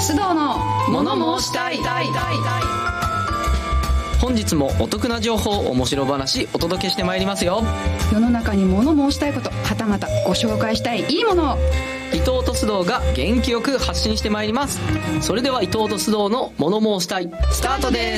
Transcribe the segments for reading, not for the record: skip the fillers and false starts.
須藤の物申したい。本日もお得な情報、面白話お届けしてまいりますよ。 世の中に物申したいこと、はたまたご紹介したいいいものを伊藤と須藤が元気よく発信してまいります。それでは伊藤と須藤の物申したいスタートです。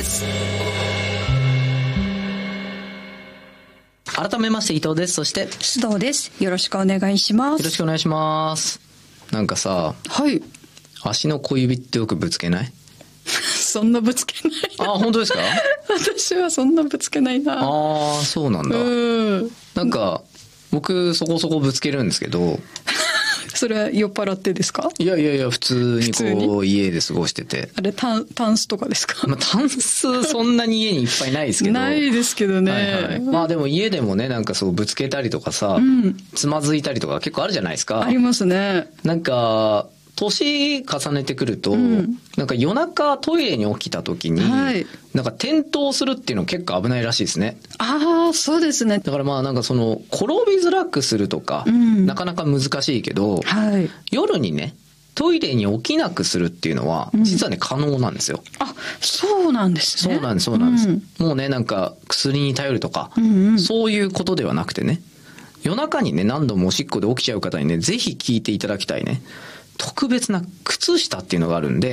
改めまして伊藤です。そして須藤です。よろしくお願いします。 よろしくお願いします。なんかさ、 はい。 足の小指ってよくぶつけない？ そんなぶつけない。 あ、本当ですか？ 私はそんなぶつけないな。 ああ、そうなんだ。なんか僕そこそこぶつけるんですけど。 それは酔っ払ってですか？ いや普通にこう家で過ごしてて。 あれタンスとかですか？ タンスそんなに家にいっぱいないですけど。 ないですけどね。 はいはい。まあでも家でもね、なんかそうぶつけたりとかさ、つまずいたりとか結構あるじゃないですか。 ありますね。 なんか年重ねてくると、なんか夜中トイレに起きた時に、なんか転倒するっていうの結構危ないらしいですね。 ああ、そうですね。 だからまあなんかその転びづらくするとか、なかなか難しいけど、夜にねトイレに起きなくするっていうのは、実はね可能なんですよ。 あ、そうなんですね。 そうなんです。もうねなんか薬に頼るとか、そういうことではなくてね、夜中にね何度もおしっこで起きちゃう方にね、ぜひ聞いていただきたいね、特別な靴下っていうのがあるんで、